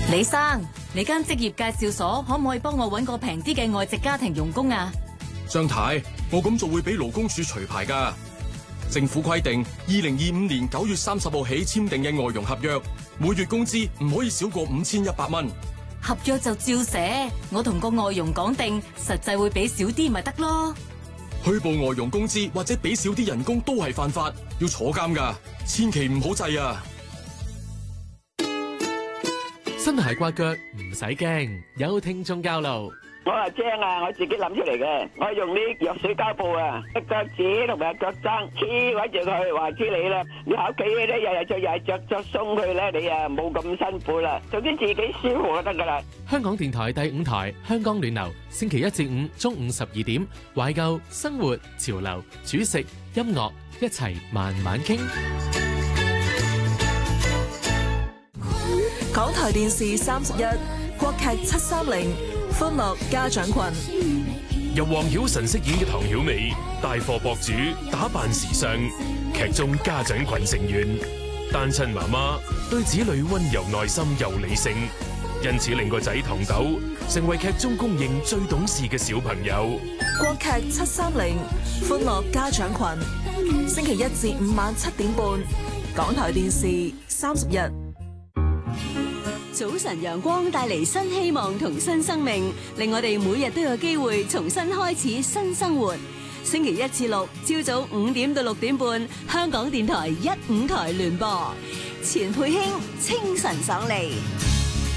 李生，你間職業介紹所可唔可以幫我搵個平啲嘅外籍家庭傭工啊？ 張太，我咁做會俾勞工處除牌㗎。政府規定，2025年9月30號起簽訂嘅外傭合約，每月工資唔可以少過5100蚊。 合約就照寫，我同個外傭講定，實際會俾少啲咪得咯。 虛報外傭工資或者俾少啲人工都係犯法，要坐監㗎，千祈唔好制啊！ 新鞋刮腳唔使驚，有聽眾教路。 我話精啊，我自己諗出嚟嘅，我用啲藥水膠布啊，腳趾同埋腳踭黐穩住佢，話知你啦。你喺屋企咧，日日着鬆佢咧，你啊冇咁辛苦啦。總之自己舒服就得噶啦。 香港電台第5台香港暖流，星期1至5中午12點，懷舊生活潮流煮食音樂一齊慢慢傾。 港台電視31國劇730歡樂家長群， 由黃曉晨飾演嘅唐曉美，帶貨博主，打扮時尚。劇中家長群成員，單親媽媽對子女溫柔耐心又理性，因此令個仔唐豆成為劇中公認最懂事嘅小朋友。 國劇730歡樂家長群，星期1至5晚7點半，港台電視31。 早晨陽光帶嚟新希望同新生命，令我哋每日都有機會重新開始新生活。星期1至6朝早5點到6點半，香港電台15台聯播，錢佩卿清晨爽利。